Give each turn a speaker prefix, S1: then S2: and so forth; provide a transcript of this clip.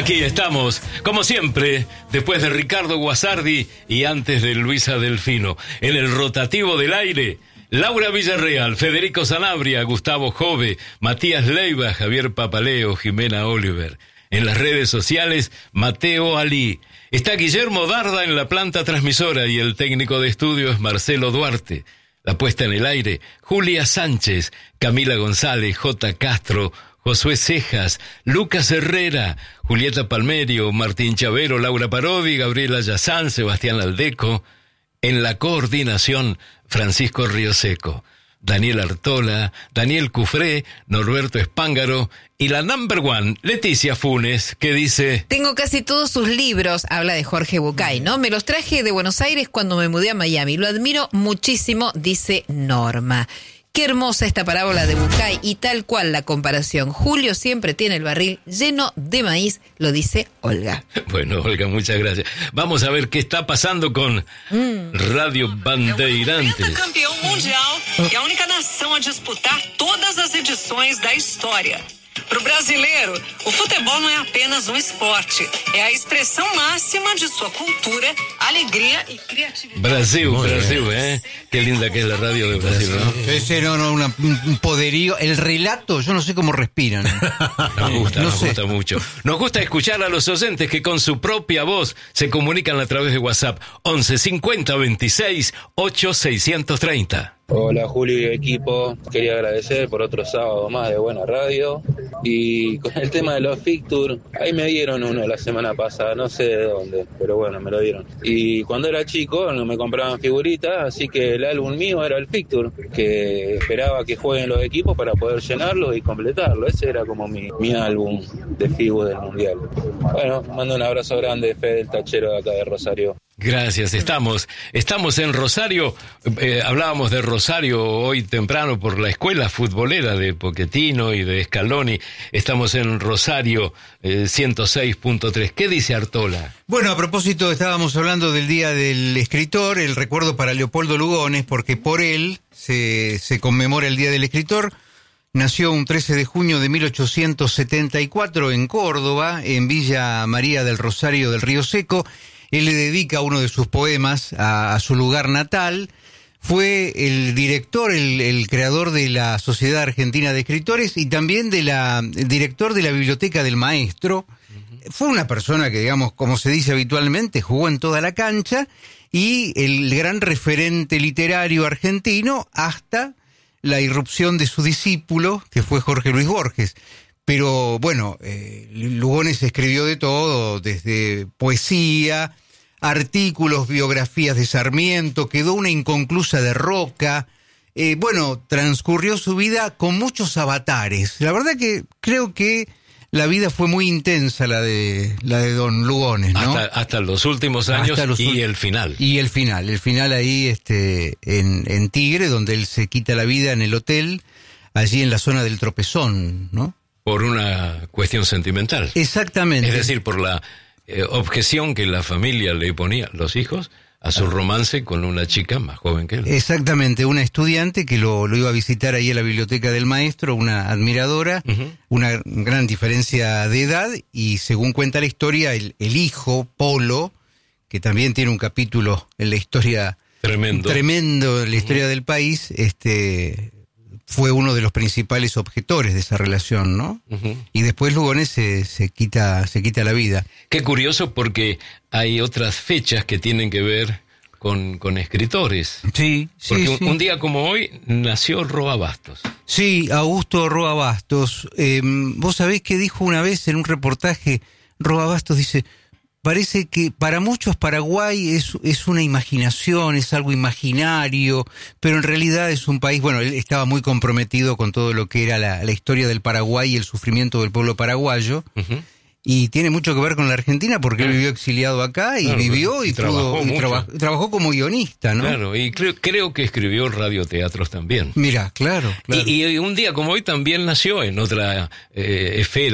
S1: Aquí estamos, como siempre, después de Ricardo Guasardi y antes de Luisa Delfino. En el rotativo del aire, Laura Villarreal, Federico Sanabria, Gustavo Jove, Matías Leiva, Javier Papaleo, Jimena Oliver. En las redes sociales, Mateo Ali. Está Guillermo Darda en la planta transmisora y el técnico de estudio es Marcelo Duarte. La puesta en el aire, Julia Sánchez, Camila González, J. Castro, Josué Cejas, Lucas Herrera, Julieta Palmerio, Martín Chavero, Laura Parodi, Gabriela Yazán, Sebastián Aldeco. En la coordinación, Francisco Rioseco, Daniel Artola, Daniel Cufré, Norberto Espángaro y la number one, Leticia Funes, que dice:
S2: tengo casi todos sus libros, habla de Jorge Bucay, ¿no? Me los traje de Buenos Aires cuando me mudé a Miami. Lo admiro muchísimo, dice Norma. Qué hermosa esta parábola de Bucay y tal cual la comparación. Julio siempre tiene el barril lleno de maíz, lo dice Olga.
S1: Bueno, Olga, muchas gracias. Vamos a ver qué está pasando con Radio Bandeirantes.
S3: É o campeão mundial e a única nação a disputar todas as edições da história. Para o brasileiro, o futebol não é apenas um esporte, é a expressão máxima de sua cultura, alegria y creatividad.
S1: Brasil, ¿eh? Qué linda que es la radio de Brasil, ¿no?
S4: Ese un poderío. El relato, yo no sé cómo respiran.
S1: Nos gusta mucho. Nos gusta escuchar a los oyentes que con su propia voz se comunican a través de WhatsApp 11 50 26 8 630.
S5: Hola Julio y equipo, quería agradecer por otro sábado más de buena radio. Y con el tema de los Fictur, ahí me dieron uno la semana pasada, no sé de dónde, pero bueno, me lo dieron. Y cuando era chico no me compraban figuritas, así que el álbum mío era el Fictur, que esperaba que jueguen los equipos para poder llenarlo y completarlo. Ese era como mi álbum de figu del Mundial. Bueno, mando un abrazo grande, Fede, el tachero de acá de Rosario.
S1: Gracias, estamos en Rosario. Hablábamos de Rosario hoy temprano por la escuela futbolera de Pochettino y de Scaloni. Estamos en Rosario 106.3. ¿Qué dice Artola?
S4: Bueno, a propósito, estábamos hablando del Día del Escritor, el recuerdo para Leopoldo Lugones, porque por él se conmemora el Día del Escritor. Nació un 13 de junio de 1874 en Córdoba, en Villa María del Rosario del Río Seco. Él le dedica uno de sus poemas a su lugar natal. Fue el director, el creador de la Sociedad Argentina de Escritores y también el director de la Biblioteca del Maestro. Fue una persona que, digamos, como se dice habitualmente, jugó en toda la cancha y el gran referente literario argentino hasta la irrupción de su discípulo, que fue Jorge Luis Borges. Pero bueno, Lugones escribió de todo, desde poesía, artículos, biografías de Sarmiento, quedó una inconclusa de Roca. Bueno, transcurrió su vida con muchos avatares. La verdad que creo que la vida fue muy intensa la de don Lugones, ¿no?
S1: Hasta los últimos años y el final.
S4: Y el final ahí en Tigre, donde él se quita la vida en el hotel, allí en la zona del Tropezón, ¿no?
S1: Por una cuestión sentimental.
S4: Exactamente.
S1: Es decir, por la objeción que la familia le ponía, los hijos, a su romance con una chica más joven que él.
S4: Exactamente, una estudiante que lo iba a visitar ahí en la Biblioteca del Maestro, una admiradora, una gran diferencia de edad, y según cuenta la historia, el hijo, Polo, que también tiene un capítulo en la historia tremendo en la historia del país, fue uno de los principales objetores de esa relación, ¿no? Y después Lugones se quita la vida.
S1: Qué curioso, porque hay otras fechas que tienen que ver con escritores.
S4: Sí,
S1: porque
S4: sí.
S1: Un día como hoy nació Roa Bastos.
S4: Sí, Augusto Roa Bastos. Vos sabés que dijo una vez en un reportaje, Roa Bastos dice: parece que para muchos Paraguay es una imaginación, es algo imaginario, pero en realidad es un país. Bueno, él estaba muy comprometido con todo lo que era la historia del Paraguay y el sufrimiento del pueblo paraguayo, y tiene mucho que ver con la Argentina, porque él vivió exiliado acá y vivió y trabajó como guionista, ¿no?
S1: Claro, y creo que escribió radioteatros también.
S4: Mira, claro.
S1: Y un día como hoy también nació en otra esfera